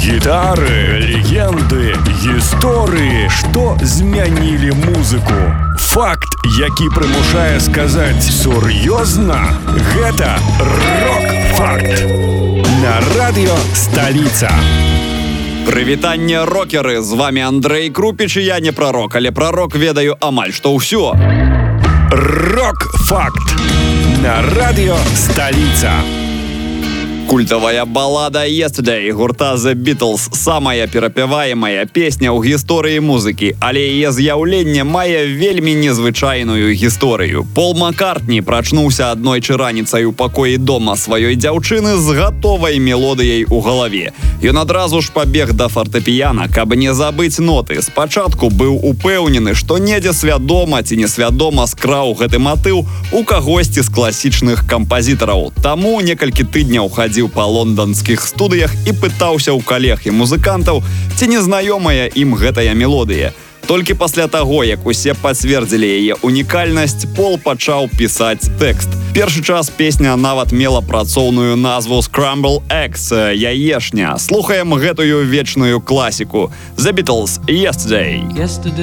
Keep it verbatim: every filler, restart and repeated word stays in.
Гітары, легенды, гісторыі, што змянілі музыку. Факт, які прымушае сказаць сур'ёзна, гэта рок-факт. На радыё Сталіца. Прывітанне, рокеры! З вами Андрэй Крупіч, і я не прарок, але прарок ведаю амаль што ўсё. Рок-факт. На радыё Сталіца. Культавая балада «Yesterday» гурта The Beatles – самая перапяваемая песня ў гісторыі музыкі, але яе з'яўленне мае вельмі незвычайную гісторыю. Пол Маккартні прачнуўся аднойчы раніцай у пакоі дома сваёй дзяўчыны з гатовай мелодыяй у галаве. Ён адразу ж пабег да фартэпіяна, каб не забыць ноты. Спачатку быў упэўнены, што недзе свядома ці несвядома скраў гэты матыў у кагосьці з класічных кампазітараў. Таму некалькі тыдняў хадзіў па лонданскіх студыях і пытаўся ў калег і музыкантаў, ці незнаёмая ім гэтая мелодыя. Толькі пасля таго, як усе пацвердзілі яе унікальнасць, Пол пачаў пісаць тэкст. Першы час песня нават мела працоўную назву «Scramble Eggs» – «Яешня». Слухаем гэтую вечную класіку. The Beatles – «Yesterday».